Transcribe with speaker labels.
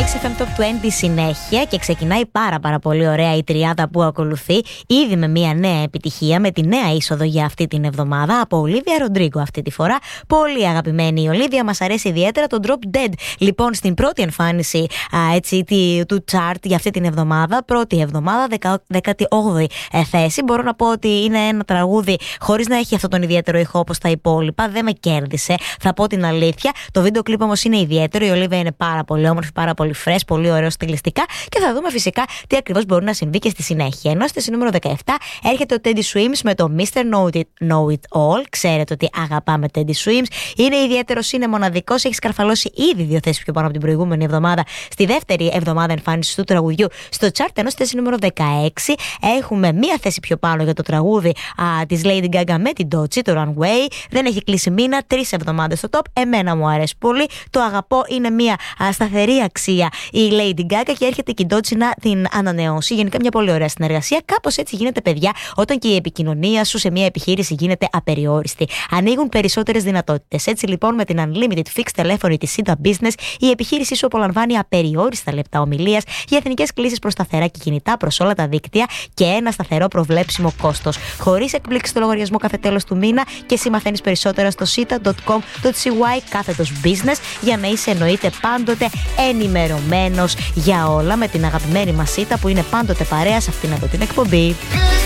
Speaker 1: Mix FM Top 20 συνέχεια και ξεκινάει πάρα πολύ ωραία η τριάδα που ακολουθεί. Ήδη με μια νέα επιτυχία, με τη νέα είσοδο για αυτή την εβδομάδα από Ολίβια Ροντρίγκο αυτή τη φορά. Πολύ αγαπημένη η Ολίβια, μας αρέσει ιδιαίτερα το Drop Dead. Λοιπόν, στην πρώτη εμφάνιση του chart για αυτή την εβδομάδα, πρώτη εβδομάδα, 18η θέση. Μπορώ να πω ότι είναι ένα τραγούδι χωρίς να έχει αυτόν τον ιδιαίτερο ηχό όπως τα υπόλοιπα. Δεν με κέρδισε, θα πω την αλήθεια. Το βίντεο κλιπ όμως είναι ιδιαίτερο. Η Ολίβια είναι πάρα πολύ όμορφη, πάρα πολύ φρέσκ, πολύ ωραίο στιλιστικά και θα δούμε φυσικά τι ακριβώς μπορεί να συμβεί και στη συνέχεια. Ενώ στη νούμερο 17 έρχεται ο Teddy Swims με το Mr. Know It All. Ξέρετε ότι αγαπάμε Teddy Swims. Είναι ιδιαίτερος, είναι μοναδικός. Έχει σκαρφαλώσει ήδη 2 θέσεις πιο πάνω από την προηγούμενη εβδομάδα, στη δεύτερη εβδομάδα εμφάνισης του τραγουδιού στο chart. Ενώ στη νούμερο 16 έχουμε μία θέση πιο πάνω για το τραγούδι της Lady Gaga με την Doechii, το Runway. Δεν έχει κλείσει μήνα, 3 εβδομάδες στο top. Εμένα μου αρέσει πολύ. Το αγαπώ, είναι μία σταθερή αξία η Lady Gaga και έρχεται και η Doechii να την ανανεώσει. Γενικά μια πολύ ωραία συνεργασία. Κάπως έτσι γίνεται, παιδιά, όταν και η επικοινωνία σου σε μια επιχείρηση γίνεται απεριόριστη. Ανοίγουν περισσότερες δυνατότητες. Έτσι λοιπόν, με την Unlimited Fixed τηλέφωνη της Sida Business, η επιχείρησή σου απολαμβάνει απεριόριστα λεπτά ομιλίας για εθνικές κλήσεις προς σταθερά και κινητά προς όλα τα δίκτυα και ένα σταθερό προβλέψιμο κόστος. Χωρίς εκπλήξη στο λογαριασμό κάθε τέλος του μήνα και εσύ μαθαίνεις περισσότερα στο sita.com.cy/business για να είσαι εννοείται πάντοτε ενημερωμένος για όλα με την αγαπημένη μας Sita που είναι πάντοτε παρέα σε αυτήν εδώ την εκπομπή.